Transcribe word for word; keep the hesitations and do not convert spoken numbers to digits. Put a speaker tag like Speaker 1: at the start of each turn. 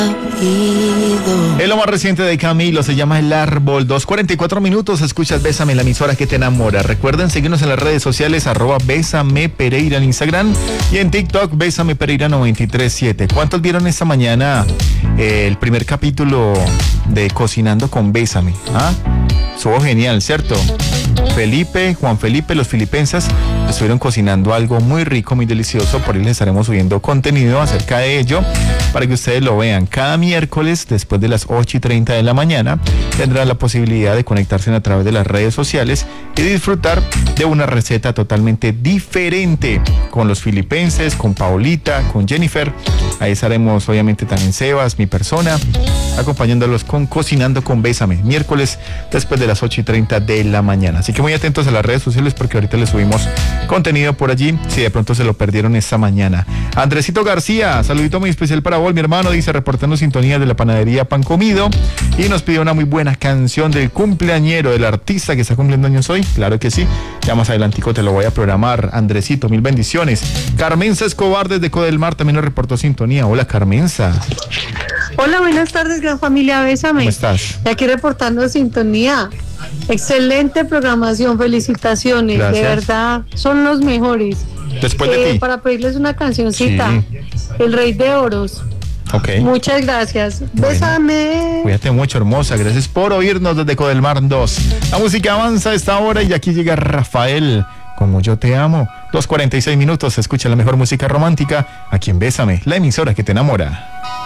Speaker 1: Es lo más reciente de Camilo, se llama El Árbol. Dos cuarenta y cuatro minutos, escuchas Bésame, la emisora que te enamora. Recuerden seguirnos en las redes sociales, arroba Bésame Pereira en Instagram y en TikTok, Bésame Pereira noventa y tres siete. ¿Cuántos vieron esta mañana eh, el primer capítulo de Cocinando con Bésame? ¿Ah? Estuvo genial, ¿cierto? Felipe, Juan Felipe, los filipenses estuvieron cocinando algo muy rico, muy delicioso. Por ahí les estaremos subiendo contenido acerca de ello para que ustedes lo vean. Cada miércoles, después de las ocho y treinta de la mañana, tendrán la posibilidad de conectarse a través de las redes sociales y disfrutar de una receta totalmente diferente con los filipenses, con Paulita, con Jennifer. Ahí estaremos, obviamente, también Sebas, mi persona, acompañándolos con Cocinando con Bésame, miércoles después de las ocho y treinta de la mañana. Así que muy atentos a las redes sociales porque ahorita les subimos contenido por allí, si de pronto se lo perdieron esta mañana. Andresito García, saludito muy especial para vos, mi hermano, dice, reportando sintonía de la panadería Pan Comido, y nos pidió una muy buena canción del cumpleañero, del artista que está cumpliendo años hoy. Claro que sí, ya más adelantico te lo voy a programar. Andresito, mil bendiciones. Carmenza Escobar desde Codelmar también nos reportó sintonía. Hola, Carmenza.
Speaker 2: Hola, buenas tardes, gran familia Bésame.
Speaker 1: ¿Cómo estás?
Speaker 2: Y aquí reportando sintonía. Excelente programación, felicitaciones. Gracias. De verdad, son los mejores.
Speaker 1: Después de
Speaker 2: eh,
Speaker 1: ti.
Speaker 2: Para pedirles una cancioncita, sí. El Rey de Oros.
Speaker 1: Ok.
Speaker 2: Muchas gracias. Bueno, bésame.
Speaker 1: Cuídate mucho, hermosa. Gracias por oírnos desde Codelmar dos. La música avanza a esta hora y aquí llega Rafael, Como Yo Te Amo. dos cuarenta y seis minutos, escucha la mejor música romántica aquí en Bésame, la emisora que te enamora.